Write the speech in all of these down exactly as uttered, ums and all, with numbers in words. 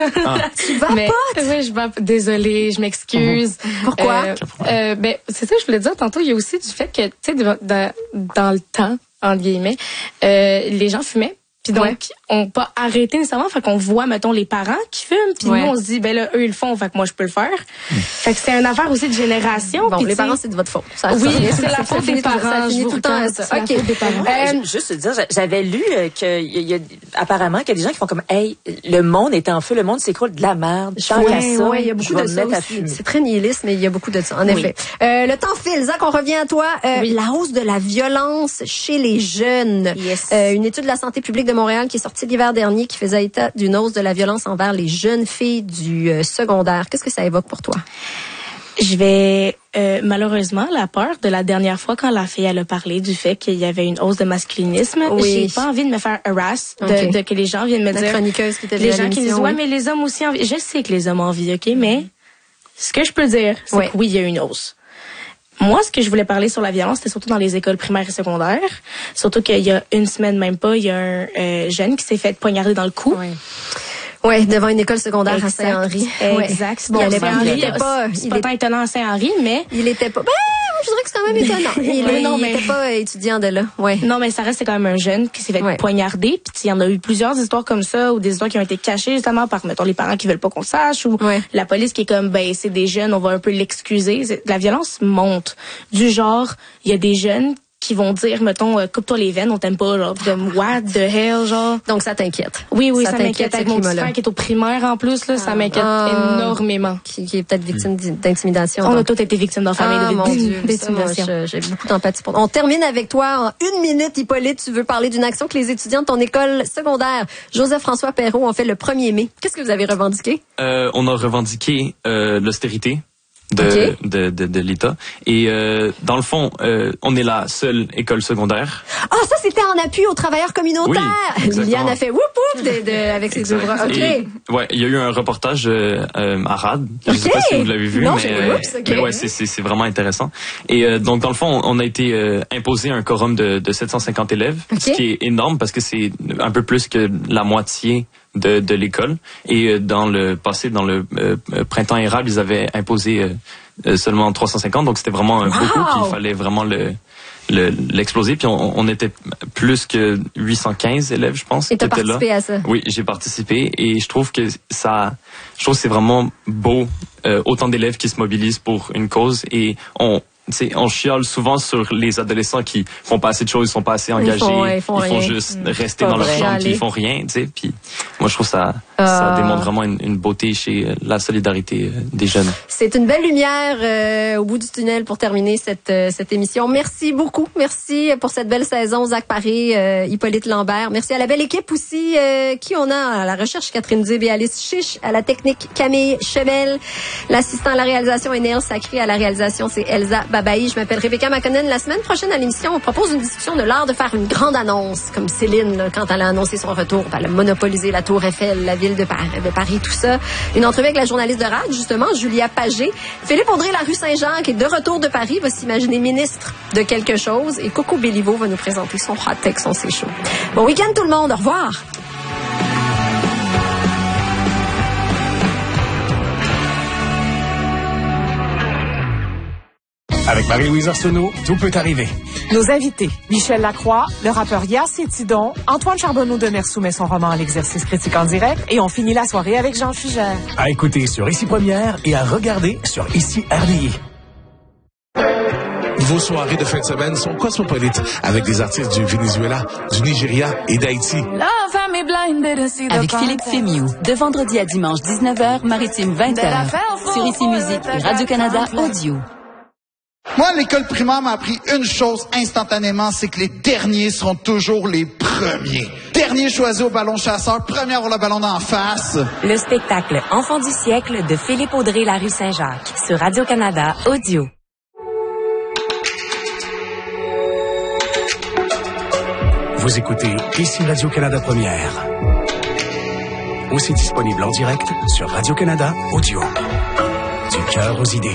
Ah. Tu vas Mais, pas? Oui, je vais. Désolée, je m'excuse. Mm-hmm. Pourquoi? Euh, euh, ben, c'est ça que je voulais dire tantôt. Il y a aussi du fait que, tu sais, dans, dans le temps, entre guillemets, euh, les gens fumaient. Puis donc, ouais. on peut pas arrêter nécessairement. Fait qu'on voit, mettons, les parents qui fument. Puis ouais. nous, on se dit, ben là, eux, ils le font. Fait que moi, je peux le faire. Mm. Fait que c'est une affaire aussi de génération. Bon, Pis les parents, c'est de votre faute. Ça, oui, ça, c'est la faute des parents. Ça finit tout le temps ça. OK. Des parents. Euh, juste dire, j'avais lu qu'il y a apparemment qu'il y a des gens qui font comme, hey, le monde est en feu, le monde s'écroule de la merde. Tant qu'à ça, ouais, il y a beaucoup de ça aussi. C'est très nihiliste, mais il y a beaucoup de ça. En oui. effet. Euh, le temps file. Zach, on revient à toi. Euh, oui. La hausse de la violence chez les jeunes. Yes. Euh, une étude de la santé publique de Montréal qui est sortie l'hiver dernier qui faisait état d'une hausse de la violence envers les jeunes filles du euh, secondaire. Qu'est-ce que ça évoque pour toi? Je vais euh, malheureusement la peur de la dernière fois quand la fille elle a parlé du fait qu'il y avait une hausse de masculinisme. Oui. J'ai pas envie de me faire harass de, okay. de que les gens viennent me la dire. Chroniqueuse qui était les gens qui disent ouais oui. mais les hommes aussi envie. Je sais que les hommes envient, ok, mais ce que je peux dire c'est oui. que oui il y a une hausse. Moi, ce que je voulais parler sur la violence, c'était surtout dans les écoles primaires et secondaires. Surtout qu'il y a une semaine, même pas, il y a un euh, jeune qui s'est fait poignarder dans le cou. Oui. Ouais, devant une école secondaire exact. À Saint-Henri. Exact. Bon, il allait pas, il il était pas, c'est pas tant étonnant à Saint-Henri, mais il était pas. Ben, je dirais que c'est quand même étonnant. Il, oui, non, il mais... était pas étudiant de là. Ouais. Non, mais ça reste c'est quand même un jeune qui s'est fait ouais. poignarder. Puis il y en a eu plusieurs histoires comme ça, ou des histoires qui ont été cachées justement par mettons les parents qui veulent pas qu'on sache, ou ouais. la police qui est comme ben c'est des jeunes, on va un peu l'excuser. La violence monte. Du genre, il y a des jeunes qui vont dire, mettons, euh, coupe-toi les veines, on t'aime pas, genre, de what the hell, genre. Donc, ça t'inquiète. Oui, oui, ça, ça m'inquiète. Avec mon petit frère qui est au primaire, en plus, là, ah, ça m'inquiète ah, énormément. Qui, qui est peut-être victime d'intimidation. On donc. a tous été victimes dans la famille ah, de, mon Dieu, d'intimidation. Ça, moi, j'ai beaucoup d'empathie pour. On termine avec toi en une minute, Hippolyte. Tu veux parler d'une action que les étudiants de ton école secondaire, Joseph-François Perrault, ont fait le premier mai. Qu'est-ce que vous avez revendiqué? Euh, on a revendiqué, euh, l'austérité. De, okay. de, de, de l'État. Et euh, dans le fond, euh, on est la seule école secondaire. Ah, ça, c'était en appui aux travailleurs communautaires. Oui, Liliane a fait whoop whoop de, de, avec ses ouvrages. OK. Et, ouais, il y a eu un reportage euh, euh, à R A D. Je ne sais pas si vous l'avez vu, non, mais, euh, oups, okay. mais ouais, c'est, c'est, c'est vraiment intéressant. Et euh, donc, dans le fond, on a été euh, imposé un quorum de, de sept cent cinquante élèves, okay. ce qui est énorme parce que c'est un peu plus que la moitié de, de l'école. Et euh, dans le passé, dans le euh, printemps érable, ils avaient imposé euh, Euh, seulement trois cent cinquante, donc c'était vraiment un wow. beaucoup, puis il fallait vraiment le, le l'exploser. Puis on, on était plus que huit cent quinze élèves, je pense. Et t'as participé là. à ça? Oui, j'ai participé et je trouve que ça, je trouve que c'est vraiment beau, euh, autant d'élèves qui se mobilisent pour une cause et on T'sais, on chiale souvent sur les adolescents qui font pas assez de choses, ils sont pas assez engagés, ils font, ouais, ils font, ils font rien. juste mmh. rester dans leur chambre, puis ils font rien, tu sais. Puis moi, je trouve ça, euh... ça démontre vraiment une, une beauté chez la solidarité des jeunes. C'est une belle lumière euh, au bout du tunnel pour terminer cette euh, cette émission. Merci beaucoup, merci pour cette belle saison, Zach Paré, euh, Hippolyte Lambert. Merci à la belle équipe aussi euh, qui on a à la recherche, Catherine Dib et Alice Chiche, à la technique Camille Chemel, l'assistant à la réalisation est Néel Sacré, à la réalisation c'est Elsa Babaï. Je m'appelle Rebecca McConnell. La semaine prochaine à l'émission, on propose une discussion de l'art de faire une grande annonce, comme Céline, là, quand elle a annoncé son retour, elle a monopolisé la Tour Eiffel, la ville de Paris, de Paris, tout ça. Une entrevue avec la journaliste de R A D, justement, Julia Pagé. Philippe Audrey, la rue Saint-Jacques, est de retour de Paris, va s'imaginer ministre de quelque chose. Et Coco Béliveau va nous présenter son hot take, son c'est chaud. Bon week-end tout le monde. Au revoir. Avec Marie-Louise Arsenault, tout peut arriver. Nos invités, Michel Lacroix, le rappeur Yacine Tidon, Antoine Charbonneau de Mer soumet son roman à l'exercice critique en direct et on finit la soirée avec Jean Fugère. À écouter sur Ici Première et à regarder sur Ici R D I. Vos soirées de fin de semaine sont cosmopolites avec des artistes du Venezuela, du Nigeria et d'Haïti. Avec Philippe Fémiou, de vendredi à dimanche dix-neuf heures, maritime vingt heures, sur Ici Musique et Radio-Canada Audio. Moi, l'école primaire m'a appris une chose instantanément, c'est que les derniers seront toujours les premiers. Dernier choisi au ballon chasseur, premier à avoir le ballon d'en face. Le spectacle Enfant du siècle de Philippe Audrey, la rue Saint-Jacques, sur Radio-Canada Audio. Vous écoutez Ici Radio-Canada Première. Aussi disponible en direct sur Radio-Canada Audio. Du cœur aux idées.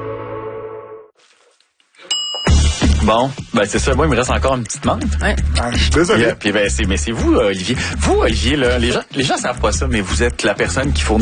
Bon, ben c'est ça. Moi, il me reste encore une petite menthe. Ouais. Je suis désolé. Puis, puis ben c'est, mais c'est vous, Olivier. Vous, Olivier, là, les gens, les gens savent pas ça, mais vous êtes la personne qui fournit